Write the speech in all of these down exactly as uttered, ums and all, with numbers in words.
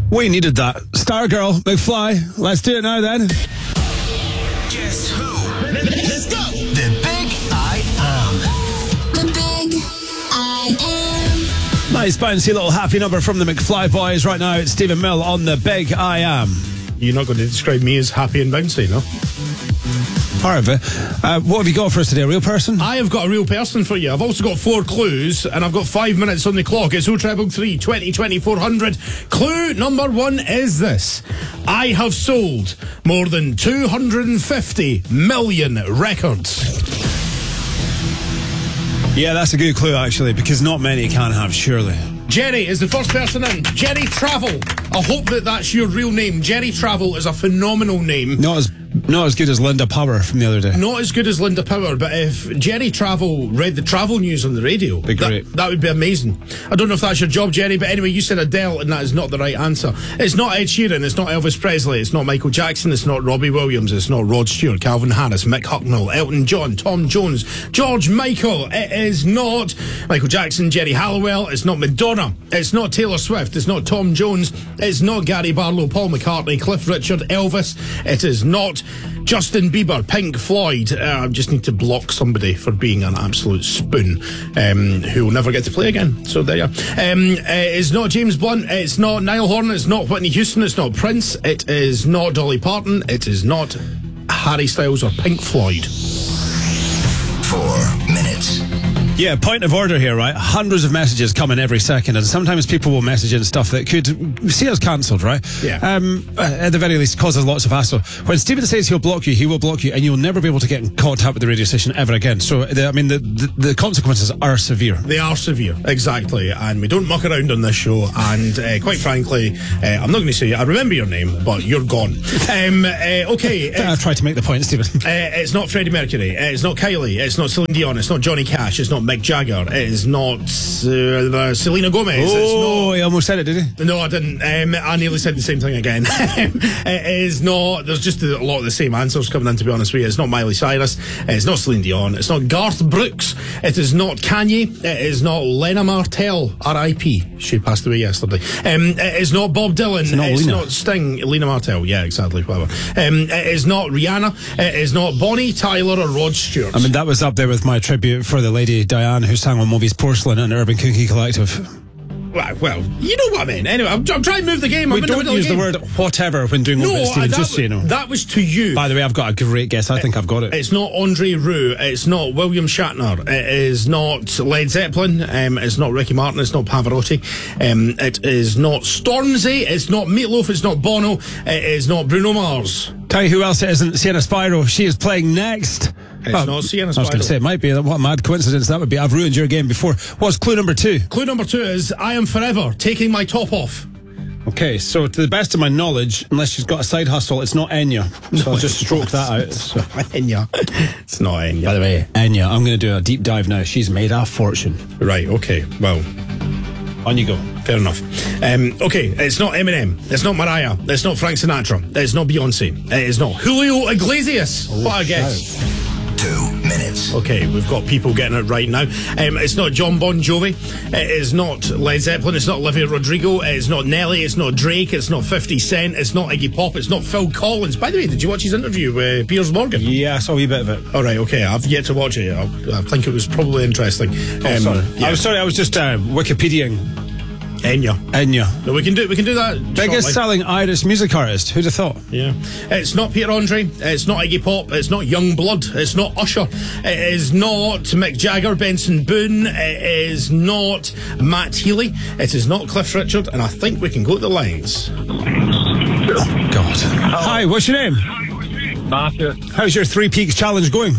We needed that. Stargirl, McFly. Let's do it now then. Guess who? Let's go. The Big I Am. The Big I Am. Nice bouncy little happy number from the McFly Boys. Right now it's Stephen Mill on the Big I Am. You're not going to describe me as happy and bouncy, no? Part of it. Uh, what have you got for us today? A real person? I have got a real person for you. I've also got four clues, and I've got five minutes on the clock. It's oh treble three, twenty, twenty, four hundred. Clue number one is this. I have sold more than two hundred fifty million records. Yeah, that's a good clue, actually, because not many can have, surely. Jerry is the first person in. Jerry Travel. I hope that that's your real name. Jerry Travel is a phenomenal name. Not as not as good as Linda Power from the other day. Not as good as Linda Power, but if Jerry Travel read the travel news on the radio, be great. That, that would be amazing. I don't know if that's your job, Jerry, but anyway, you said Adele, and that is not the right answer. It's not Ed Sheeran, it's not Elvis Presley, it's not Michael Jackson, it's not Robbie Williams, it's not Rod Stewart, Calvin Harris, Mick Hucknall, Elton John, Tom Jones, George Michael. It is not Michael Jackson, Jerry Halliwell, it's not Madonna, it's not Taylor Swift, it's not Tom Jones, it's not Gary Barlow, Paul McCartney, Cliff Richard, Elvis. It is not Justin Bieber, Pink Floyd. uh, I just need to block somebody for being an absolute spoon, um, who will never get to play again. So there you are. Um, uh, it's not James Blunt, it's not Niall Horan, it's not Whitney Houston, it's not Prince, it is not Dolly Parton, it is not Harry Styles or Pink Floyd. Four minutes. Yeah, point of order here, right? Hundreds of messages coming every second, and sometimes people will message in stuff that could see us cancelled, right? Yeah. Um, at the very least, causes lots of hassle. When Stephen says he'll block you, he will block you, and you'll never be able to get in contact with the radio station ever again. So, the, I mean, the, the the consequences are severe. They are severe, exactly, and we don't muck around on this show, and uh, quite frankly, uh, I'm not going to say I remember your name, but you're gone. Um, uh, okay. Uh, I've tried to make the point, Stephen. Uh, it's not Freddie Mercury, uh, it's not Kylie, it's not Celine Dion, it's not Johnny Cash, it's not Mick Jagger, it is not uh, Selena Gomez. Oh, it's not, he almost said it, did he? No, I didn't. Um, I nearly said the same thing again. It is not. There's just a lot of the same answers coming in, to be honest with you. It's not Miley Cyrus. It's not Celine Dion. It's not Garth Brooks. It is not Kanye. It is not Lena Martell, R I P She passed away yesterday. Um, it is not Bob Dylan. It's not, it's Lena. not Sting. Lena Martell. Yeah, exactly. Whatever. Um, it is not Rihanna. It is not Bonnie Tyler or Rod Stewart. I mean, that was up there with my tribute for the lady Diane who sang on Moby's Porcelain and Urban Cookie Collective. Well, well, you know what I mean. Anyway, I'm, I'm trying to move the game. We I'm in the don't middle use of the the game. word whatever when doing No, one bit, uh, Stephen, that, just so you know. that was to you. By the way, I've got a great guess. I think I've got it. It's not Andre Rieu. It's not William Shatner. It is not Led Zeppelin. Um, it's not Ricky Martin. It's not Pavarotti. Um, it is not Stormzy. It's not Meatloaf. It's not Bono. It is not Bruno Mars. Tell you who else it isn't. Sienna Spyro. She is playing next. It's Well, not Sienna I was going to Spyro. say it might be. What a mad coincidence that would be. I've ruined your game before. What's clue number two? Clue number two is I am forever taking my top off. Okay, so to the best of my knowledge, unless she's got a side hustle, it's not Enya. So I'll just stroke that out. So. Enya. It's not Enya. By the way, Enya, I'm going to do a deep dive now. She's made a fortune. Right, okay. Well, on you go. Fair enough. Um, okay, it's not Eminem. It's not Mariah. It's not Frank Sinatra. It's not Beyonce. It is not Julio Iglesias. Oh, what a guess. Two minutes. Okay, we've got people getting it right now. Um, it's not John Bon Jovi. It is not Led Zeppelin. It's not Olivia Rodrigo. It is not Nelly. It's not Drake. It's not fifty Cent. It's not Iggy Pop. It's not Phil Collins. By the way, did you watch his interview with Piers Morgan? Yeah, I saw a wee bit of it. All right, okay. I've yet to watch it. I, I think it was probably interesting. Um, Oh, sorry. yeah. I was sorry, I was just uh, Wikipediaing Enya. Enya. No, we can do we can do that. Biggest shortly. selling Irish music artist. Who'd have thought? Yeah. It's not Peter Andre. It's not Iggy Pop. It's not Young Blood. It's not Usher. It is not Mick Jagger, Benson Boone. It is not Matt Healy. It is not Cliff Richard. And I think we can go to the lines. Oh, God. Hi, what's your name? Matthew. How's your Three Peaks challenge going?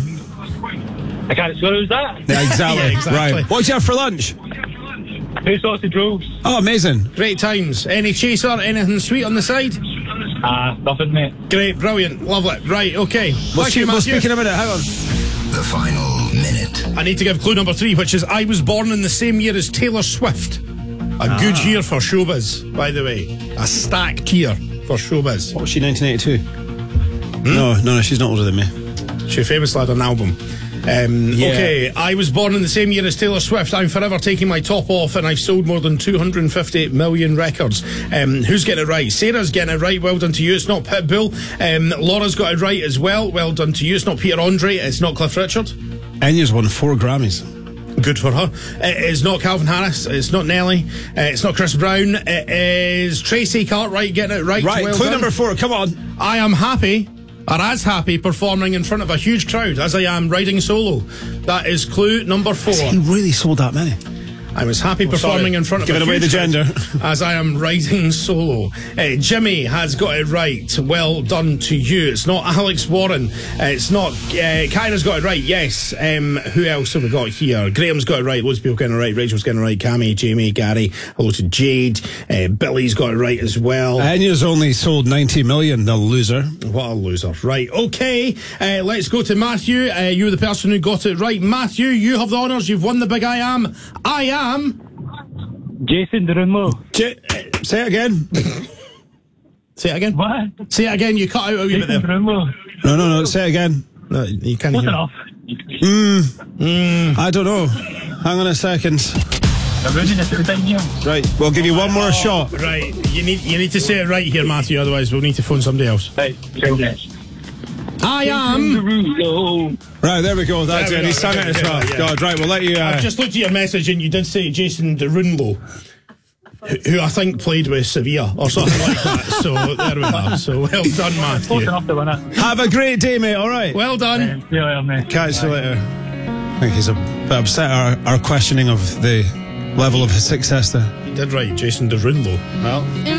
I can't excuse that. Yeah, exactly. Yeah, exactly. Right. What did you have for lunch? Two sausage rolls. Oh, amazing. Great times. Any chaser? Anything sweet on the side? Ah, uh, nothing, mate. Great. Brilliant. Love it. Right. Okay. We'll, Thank you, we'll Matthew. speak in a minute. Hang on. The final minute. I need to give clue number three, which is I was born in the same year as Taylor Swift. A Ah. good year for showbiz, by the way. A stacked year for showbiz. What was she, nineteen eighty-two? Hmm? No, no, no, she's not older than me. She famously had an album. Um, Yeah. Okay, I was born in the same year as Taylor Swift. I'm forever taking my top off, and I've sold more than two hundred fifty million records. Um, who's getting it right? Sarah's getting it right. Well done to you. It's not Pitbull. Um, Laura's got it right as well. Well done to you. It's not Peter Andre. It's not Cliff Richard. Enya's won four Grammys. Good for her. It is not Calvin Harris. It's not Nelly. Uh, it's not Chris Brown. It is Tracy Cartwright getting it right. Right, Well clue done. number four, come on. I am happy, or as happy, performing in front of a huge crowd as I am riding solo. That is clue number four. He really sold that many. I was happy performing sorry. in front of Giving a away huge the crowd gender. as I am riding solo. Uh, Jimmy has got it right. Well done to you. It's not Alex Warren. Uh, it's not. Uh, Kyra's got it right. Yes. Um, who else have we got here? Graham's got it right. Loads of people getting it right. Rachel's getting it right. Cammy, Jamie, Gary. Hello to Jade. Uh, Billy's got it right as well. Enya's only sold ninety million, the loser. What a loser. Right, okay. Uh, let's go to Matthew. Uh, you were the person who got it right. Matthew, you have the honours. You've won the big I Am. I am... Jason Derulo. J- uh, say it again. Say it again. What? Say it again. You cut out a wee bit Jason there. Derulo. No, no, no, say it again. No, you can't Close hear. enough. I don't know. Hang on a second. I'm ready to sit down here. Right, we'll give you one more shot. Right, you need you need to say it right here, Matthew. Otherwise, we'll need to phone somebody else. Right, change I am... Derulo. Right, there we go. That's There it. we He go. sang it as Yeah, well. yeah. God, right, we'll let you... Uh, I've just looked at your message and you did say Jason Derulo, who, who I think played with Sevilla or something like that. So there we are. So well done, Close Matthew. enough to win it. have a great day, mate, all right? Well done. Um, see you later, mate. Catch you later. I think he's a bit upset at our, our questioning of the level of his success there. You did right, Jason Derulo. Well... In